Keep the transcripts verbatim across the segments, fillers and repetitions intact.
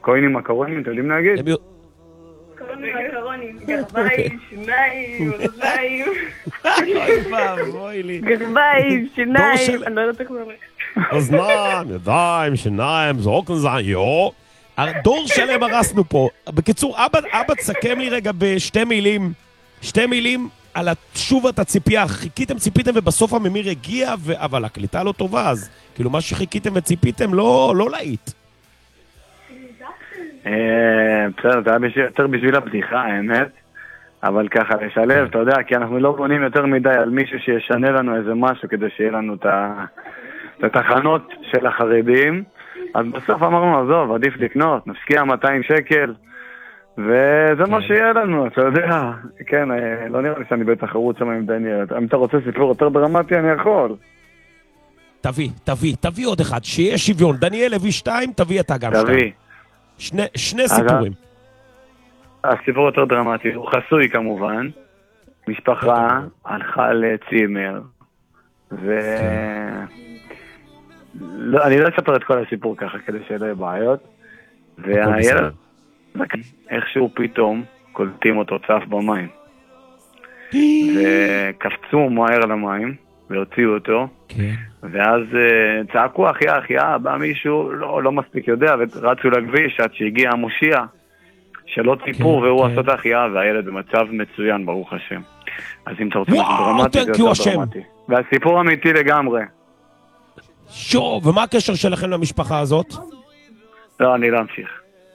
קוינים מקרונים, אתם יודעים להגיד? קוינים מקרונים, גרביים, שיניים, אוזניים. גרביים, שיניים, אני לא יודעת איך זה אומר. אוזניים, ידיים, שיניים, זרוקן זין, יו. דור שלם הרסנו פה. בקיצור, אבא, אבא תסכם לי רגע בשתי מילים, שתי מילים על שובת הציפייה. חיכיתם, ציפיתם ובסוף הממיר הגיע, ו... אבל הקליטה לא טובה, אז כאילו מה שחיכיתם וציפיתם לא, לא להיט. בסדר, זה היה יותר בשביל הבדיחה, האמת. אבל ככה לשלב, אתה יודע, כי אנחנו לא בונים יותר מדי על מישהו שישנה לנו איזה משהו כדי שיהיה לנו את התחנות של החרדים. אז בסוף אמרנו, עזוב, עדיף לקנות, נפקיע מאתיים שקל, וזה מה שיהיה לנו, אתה יודע. כן, לא נראה לי שאני בתחרות שם עם דניאל. אם אתה רוצה סיפור יותר דרמטי, אני יכול. תביא, תביא, תביא עוד אחד, שיהיה שוויון. דניאל הביא שתיים, תביא אתה גם שתיים. תביא. שני, שני סיפורים. הסיפור יותר דרמטי, הוא חסוי כמובן. משפחה הלכה לצימר, ו... לא, אני לא אספר את כל הסיפור ככה כדי שלא יהיה בעיות. והילד, איכשהו פתאום קולטים אותו צף במים. וקפצו מהר למים והוציאו אותו. ואז צעקו אחיה, אחיה, בא מישהו, לא, לא מספיק יודע, ורצו לכביש עד שהגיע המושיע שלא ציפו, והוא עשה את אחיה, והילד במצב מצוין, ברוך השם. אז אם אתה רוצה משהו דרמטי, זה יותר דרמטי. והסיפור אמיתי לגמרי. שו, ומה הקשר שלכם למשפחה הזאת? לא, אני לא אמשיך.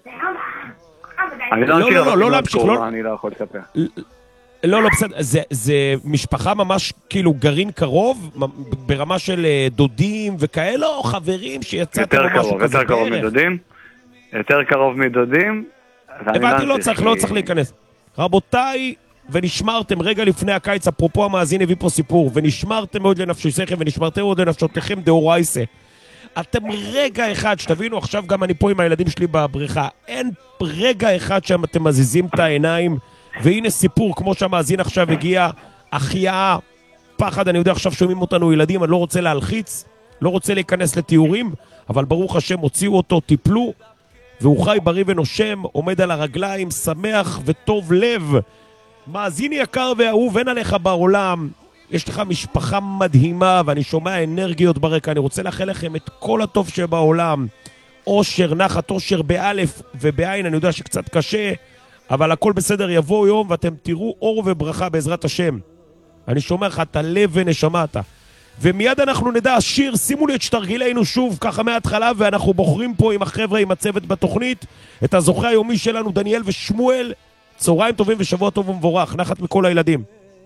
אני לא אמשיך, לא להמשיך, אני לא יכול לספר. לא, לא, בסדר, זה משפחה ממש כאילו גרעין קרוב, ברמה של דודים וכאלה, או חברים שיצאתם או משהו כזה? יותר קרוב מדודים, יותר קרוב מדודים. הבנתי, לא צריך, לא צריך להיכנס. רבותיי, ונשמרתם רגע לפני הקיץ, אפרופו המאזין הביא פה סיפור, ונשמרתם מאוד לנפשותיכם, ונשמרתם מאוד לנפשותיכם דאורייסה. אתם רגע אחד, שתבינו, עכשיו גם אני פה עם הילדים שלי בבריכה, אין רגע אחד שם אתם מזיזים את העיניים, והנה סיפור, כמו שהמאזין עכשיו הגיע, החייאה, פחד, אני יודע עכשיו שומעים אותנו ילדים, אני לא רוצה להלחיץ, לא רוצה להיכנס לתיאורים, אבל ברוך השם הוציאו אותו, טיפלו, והוא חי בריא ונושם, עומד על הרגליים, שמח וטוב לב. מאזין יקר ואהוב, אין עליך בעולם, יש לך משפחה מדהימה, ואני שומע אנרגיות ברקע, אני רוצה לאחל לכם את כל הטוב שבעולם, אושר, נחת, אושר באלף ובעין, אני יודע שקצת קשה, אבל הכל בסדר, יבוא יום ואתם תראו אור וברכה בעזרת השם. אני שומע לך, אתה לב ונשמה אתה. ומיד אנחנו נדע, שיר, שימו לי את שתרגילנו שוב, ככה מההתחלה, ואנחנו בוחרים פה עם החבר'ה, עם הצוות בתוכנית, את הזוכה היומי שלנו, דניאל ושמואל. צהריים טובים ושבוע טוב ומבורך, נחת מכל הילדים.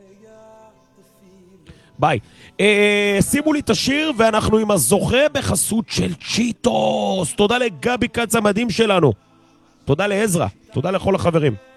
ביי. אה, שימו לי את השיר, ואנחנו עם הזוכה בחסות של צ'יטוס. תודה לגבי קץ המדהים שלנו. תודה לעזרא, תודה לכל החברים.